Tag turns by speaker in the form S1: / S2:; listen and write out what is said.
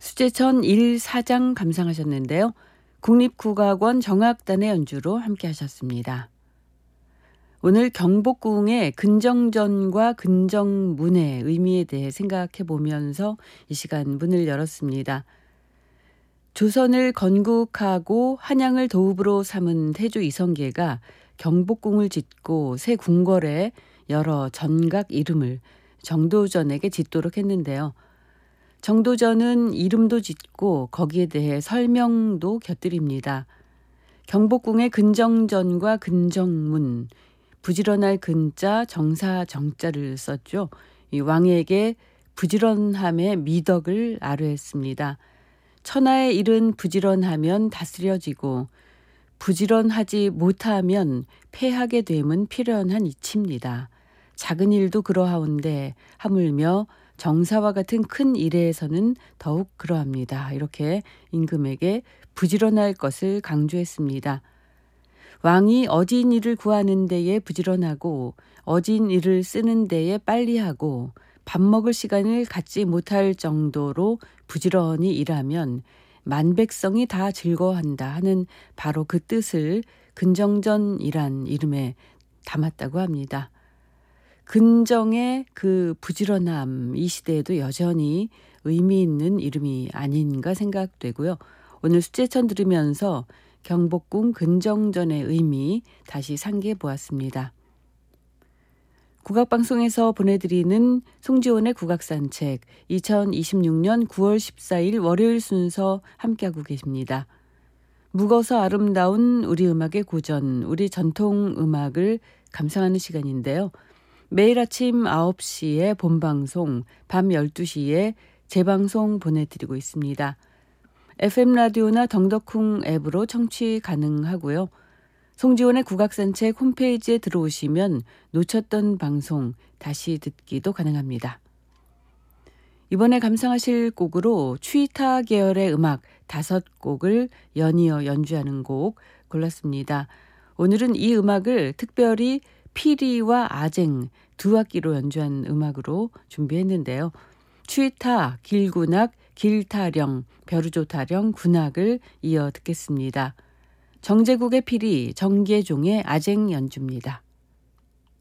S1: 수제천 1사장 감상하셨는데요. 국립국악원 정악단의 연주로 함께 하셨습니다. 오늘 경복궁의 근정전과 근정문의 의미에 대해 생각해 보면서 이 시간 문을 열었습니다. 조선을 건국하고 한양을 도읍으로 삼은 태조 이성계가 경복궁을 짓고 새 궁궐에 여러 전각 이름을 정도전에게 짓도록 했는데요. 정도전은 이름도 짓고 거기에 대해 설명도 곁들입니다. 경복궁의 근정전과 근정문, 부지런할 근자, 정사 정자를 썼죠. 이 왕에게 부지런함의 미덕을 아뢰했습니다. 천하의 일은 부지런하면 다스려지고 부지런하지 못하면 패하게 됨은 필연한 이치입니다. 작은 일도 그러하온데 하물며 정사와 같은 큰 일에서는 더욱 그러합니다. 이렇게 임금에게 부지런할 것을 강조했습니다. 왕이 어진 일을 구하는 데에 부지런하고 어진 일을 쓰는 데에 빨리하고 밥 먹을 시간을 갖지 못할 정도로 부지런히 일하면 만백성이 다 즐거워한다 하는 바로 그 뜻을 근정전이란 이름에 담았다고 합니다. 근정의 그 부지런함, 이 시대에도 여전히 의미 있는 이름이 아닌가 생각되고요. 오늘 수제천 들으면서 경복궁 근정전의 의미 다시 상기해 보았습니다. 국악방송에서 보내드리는 송지온의 국악산책 2026년 9월 14일 월요일 순서 함께하고 계십니다. 묵어서 아름다운 우리 음악의 고전, 우리 전통 음악을 감상하는 시간인데요. 매일 아침 9시에 본방송, 밤 12시에 재방송 보내드리고 있습니다. FM 라디오나 덩덕쿵 앱으로 청취 가능하고요. 송지온의 국악산책 홈페이지에 들어오시면 놓쳤던 방송 다시 듣기도 가능합니다. 이번에 감상하실 곡으로 추이타 계열의 음악 5곡을 연이어 연주하는 곡 골랐습니다. 오늘은 이 음악을 특별히 피리와 아쟁 두 악기로 연주한 음악으로 준비했는데요. 추이타, 길군악, 길타령, 벼르조타령, 군악을 이어 듣겠습니다. 정제국의 피리, 정계종의 아쟁 연주입니다.